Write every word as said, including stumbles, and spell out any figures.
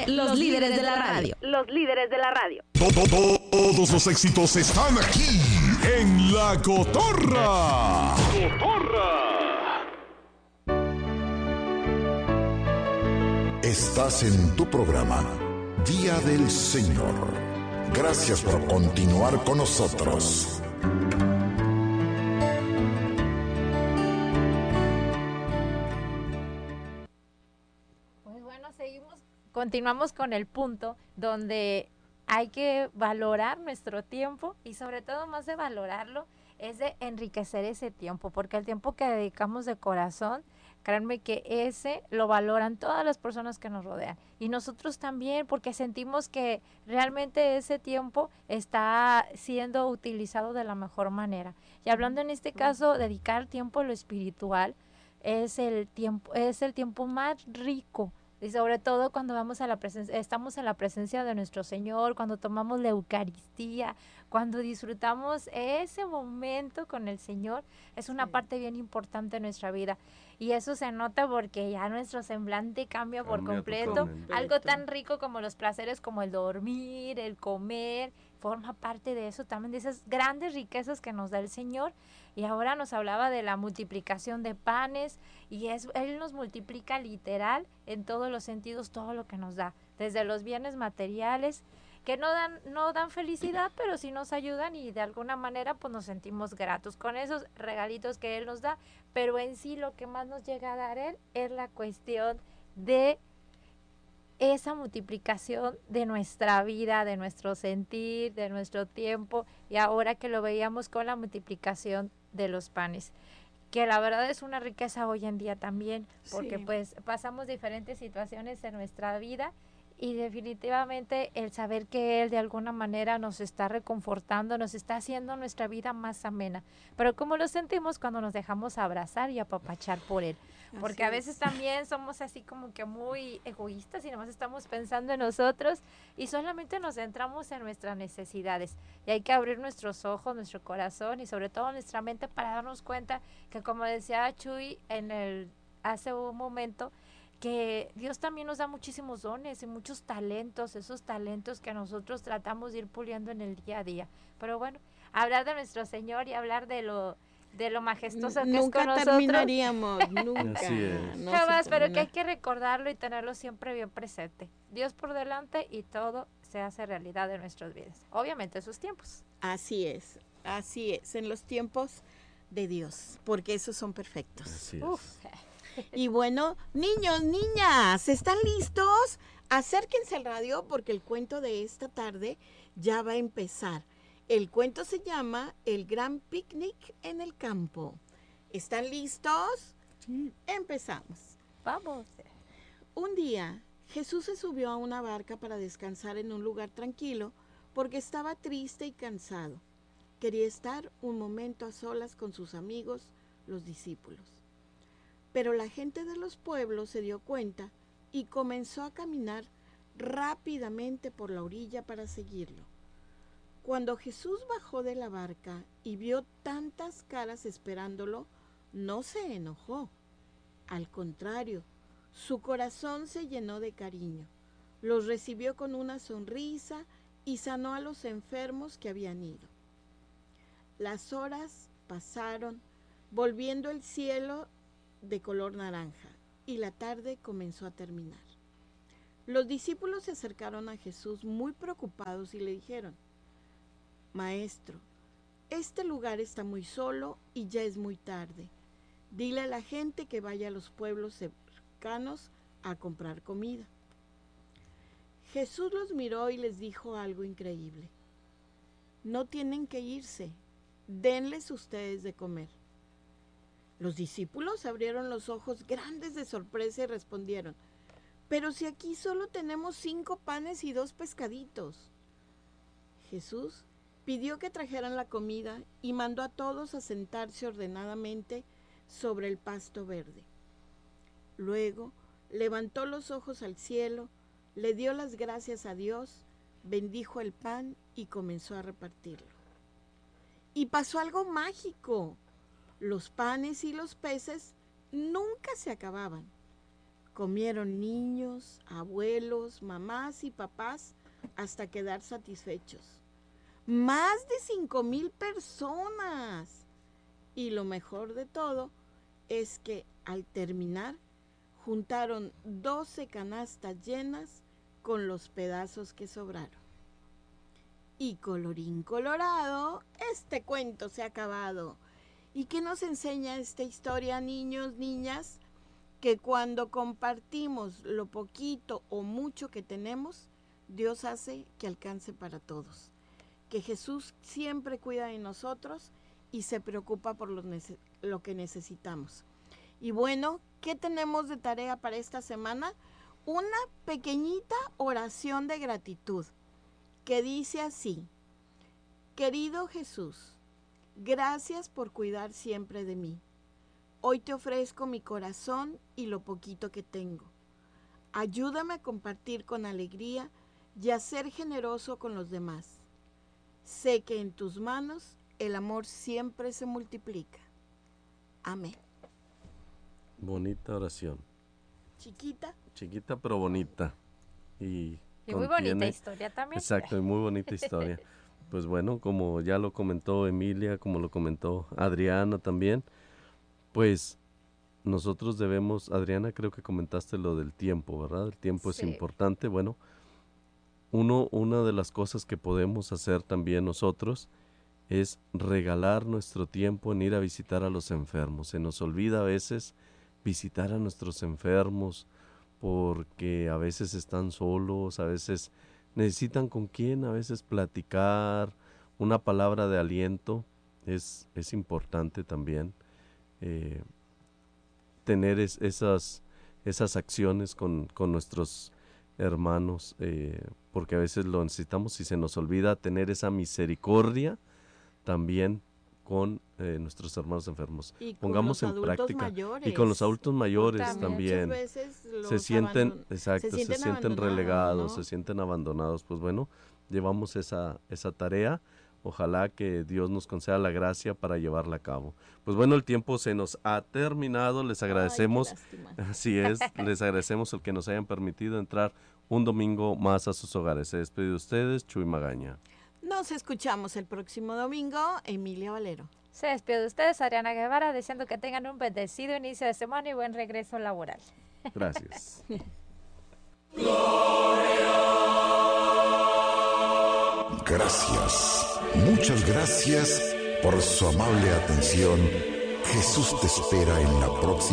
los líderes de la radio. Los líderes de la radio. Todos los éxitos están aquí en La Cotorra. Cotorra. Estás en tu programa, Día del Señor. Gracias por continuar con nosotros. Pues bueno, seguimos, continuamos con el punto donde hay que valorar nuestro tiempo y sobre todo más de valorarlo es de enriquecer ese tiempo, porque el tiempo que dedicamos de corazón, créanme que ese lo valoran todas las personas que nos rodean y nosotros también, porque sentimos que realmente ese tiempo está siendo utilizado de la mejor manera. Y hablando en este caso, dedicar tiempo a lo espiritual es el tiempo, es el tiempo más rico. Y sobre todo cuando vamos a la presencia, estamos en la presencia de nuestro Señor, cuando tomamos la Eucaristía, cuando disfrutamos ese momento con el Señor, es una sí. parte bien importante de nuestra vida. Y eso se nota porque ya nuestro semblante cambia, cambia por completo. Algo tan rico como los placeres, como el dormir, el comer, forma parte de eso también, de esas grandes riquezas que nos da el Señor. Y ahora nos hablaba de la multiplicación de panes, y es, Él nos multiplica literal en todos los sentidos todo lo que nos da, desde los bienes materiales, que no dan, no dan felicidad, pero sí nos ayudan y de alguna manera pues nos sentimos gratos con esos regalitos que Él nos da, pero en sí lo que más nos llega a dar Él es la cuestión de esa multiplicación de nuestra vida, de nuestro sentir, de nuestro tiempo, y ahora que lo veíamos con la multiplicación de los panes, que la verdad es una riqueza hoy en día también, porque sí. pues pasamos diferentes situaciones en nuestra vida y definitivamente el saber que Él de alguna manera nos está reconfortando, nos está haciendo nuestra vida más amena. Pero ¿cómo lo sentimos cuando nos dejamos abrazar y apapachar por Él? Porque así a veces es. También somos así como que muy egoístas y nomás estamos pensando en nosotros y solamente nos centramos en nuestras necesidades. Y hay que abrir nuestros ojos, nuestro corazón y sobre todo nuestra mente para darnos cuenta que, como decía Chuy en el hace un momento, que Dios también nos da muchísimos dones y muchos talentos, esos talentos que nosotros tratamos de ir puliendo en el día a día. Pero bueno, hablar de nuestro Señor y hablar de lo de lo majestuoso que nunca es con nosotros. Terminaríamos, nunca. Así es. No jamás, pero que hay que recordarlo y tenerlo siempre bien presente. Dios por delante y todo se hace realidad en nuestras vidas. Obviamente en sus tiempos. Así es, así es, en los tiempos de Dios, porque esos son perfectos. Así es. Uf. Y bueno, niños, niñas, ¿están listos? Acérquense al radio porque el cuento de esta tarde ya va a empezar. El cuento se llama El gran picnic en el campo. ¿Están listos? Sí. Empezamos. Vamos. Un día, Jesús se subió a una barca para descansar en un lugar tranquilo porque estaba triste y cansado. Quería estar un momento a solas con sus amigos, los discípulos. Pero la gente de los pueblos se dio cuenta y comenzó a caminar rápidamente por la orilla para seguirlo. Cuando Jesús bajó de la barca y vio tantas caras esperándolo, no se enojó. Al contrario, su corazón se llenó de cariño. Los recibió con una sonrisa y sanó a los enfermos que habían ido. Las horas pasaron, volviendo el cielo de color naranja, y la tarde comenzó a terminar. Los discípulos se acercaron a Jesús muy preocupados y le dijeron: Maestro, este lugar está muy solo y ya es muy tarde. Dile a la gente que vaya a los pueblos cercanos a comprar comida. Jesús los miró y les dijo algo increíble: No tienen que irse, denles ustedes de comer. Los discípulos abrieron los ojos grandes de sorpresa y respondieron: Pero si aquí solo tenemos cinco panes y dos pescaditos. Jesús pidió que trajeran la comida y mandó a todos a sentarse ordenadamente sobre el pasto verde. Luego levantó los ojos al cielo, le dio las gracias a Dios, bendijo el pan y comenzó a repartirlo. Y pasó algo mágico. Los panes y los peces nunca se acababan. Comieron niños, abuelos, mamás y papás hasta quedar satisfechos. Más de cinco mil personas. Y lo mejor de todo es que al terminar juntaron doce canastas llenas con los pedazos que sobraron. Y colorín colorado, este cuento se ha acabado. ¿Y qué nos enseña esta historia, niños, niñas? Que cuando compartimos lo poquito o mucho que tenemos, Dios hace que alcance para todos. Que Jesús siempre cuida de nosotros y se preocupa por lo, nece- lo que necesitamos. Y bueno, ¿qué tenemos de tarea para esta semana? Una pequeñita oración de gratitud que dice así: querido Jesús, gracias por cuidar siempre de mí. Hoy te ofrezco mi corazón y lo poquito que tengo. Ayúdame a compartir con alegría y a ser generoso con los demás. Sé que en tus manos el amor siempre se multiplica. Amén. Bonita oración. Chiquita. Chiquita pero bonita. Y, y muy contiene, bonita historia también. Exacto, y muy bonita historia. Pues bueno, como ya lo comentó Emilia, como lo comentó Adriana también, pues nosotros debemos, Adriana, creo que comentaste lo del tiempo, ¿verdad? El tiempo Sí. es importante. Bueno, uno, una de las cosas que podemos hacer también nosotros es regalar nuestro tiempo en ir a visitar a los enfermos. Se nos olvida a veces visitar a nuestros enfermos porque a veces están solos, a veces necesitan con quién, a veces platicar, una palabra de aliento. Es, es importante también eh, tener es, esas, esas acciones con, con nuestros hermanos, eh, porque a veces lo necesitamos y se nos olvida tener esa misericordia también con eh, nuestros hermanos enfermos. Y con Pongamos los en adultos práctica. mayores. Y con los adultos mayores También. también. Muchas veces los Se sienten, abandon- exacto, se sienten, abandonados, relegados, ¿no? se sienten abandonados. Pues bueno, llevamos esa, esa tarea. Ojalá que Dios nos conceda la gracia para llevarla a cabo. Pues bueno, el tiempo se nos ha terminado. Les agradecemos, Ay, qué lástima. así es, les agradecemos el que nos hayan permitido entrar un domingo más a sus hogares. Se despide de ustedes, Chuy Magaña. Nos escuchamos el próximo domingo, Emilia Valero. Se despide de ustedes, Adriana Guevara, deseando que tengan un bendecido inicio de semana y buen regreso laboral. Gracias. Gracias, muchas gracias por su amable atención. Jesús te espera en la próxima.